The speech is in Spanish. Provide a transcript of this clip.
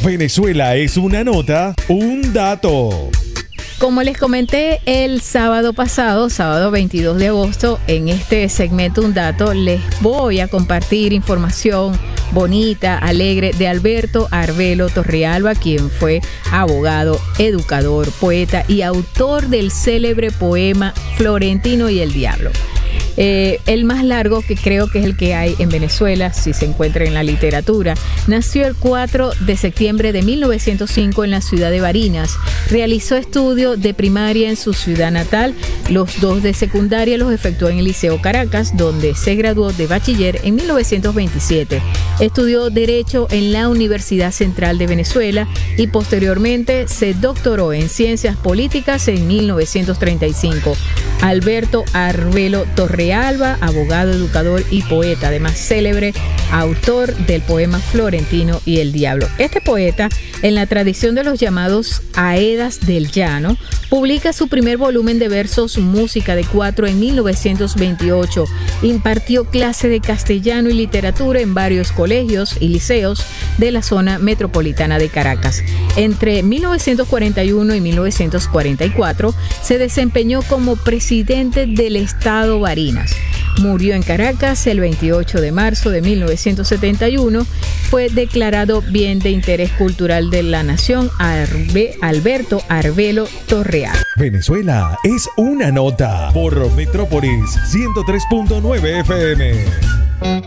Venezuela es una nota, un dato. Como les comenté el sábado pasado, sábado 22 de agosto, en este segmento Un Dato, les voy a compartir información bonita, alegre de Alberto Arvelo Torrealba, quien fue abogado, educador, poeta y autor del célebre poema Florentino y el Diablo. El más largo, que creo que es el que hay en Venezuela, si se encuentra en la literatura. Nació el 4 de septiembre de 1905 en la ciudad de Barinas. Realizó estudios de primaria en su ciudad natal. Los 2 de secundaria los efectuó en el Liceo Caracas, donde se graduó de bachiller en 1927. Estudió Derecho en la Universidad Central de Venezuela y posteriormente se doctoró en Ciencias Políticas en 1935. Alberto Arvelo Torrealba, abogado, educador y poeta, además célebre autor del poema Florentino y el Diablo. Este poeta, en la tradición de los llamados Aedas del Llano, publica su primer volumen de versos Música de Cuatro en 1928. Impartió clase de castellano y literatura en varios colegios y liceos de la zona metropolitana de Caracas. Entre 1941 y 1944 se desempeñó como presidente del Estado Barinas. Murió en Caracas el 28 de marzo de 1971. Fue declarado Bien de Interés Cultural de la Nación Alberto Arvelo Torrealba. Venezuela es una nota por Metrópolis 103.9 FM.